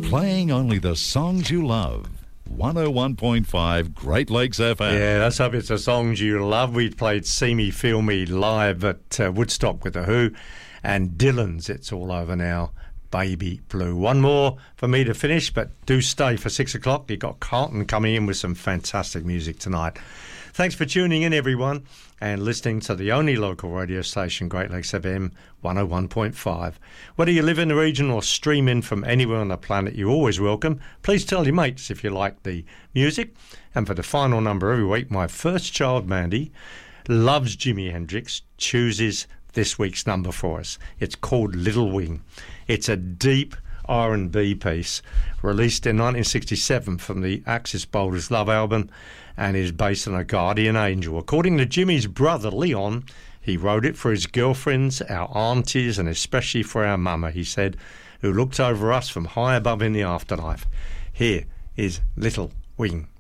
Playing only the songs you love. 101.5 Great Lakes FM. Yeah, let's hope it's the songs you love. We played See Me, Feel Me live at Woodstock with The Who, and Dylan's It's All Over Now, Baby Blue. One more for me to finish, but do stay for 6 o'clock. You've got Carlton coming in with some fantastic music tonight. Thanks for tuning in, everyone, and listening to the only local radio station, Great Lakes FM 101.5. Whether you live in the region or stream in from anywhere on the planet, you're always welcome. Please tell your mates if you like the music. And for the final number every week, my first child, Mandy, loves Jimi Hendrix, chooses this week's number for us. It's called Little Wing. It's a deep R&B piece released in 1967 from the Axis Boulders Love album, and is based on a guardian angel. According to Jimmy's brother Leon, he wrote it for his girlfriends, our aunties, and especially for our mama, he said, who looked over us from high above in the afterlife. Here is Little Wing.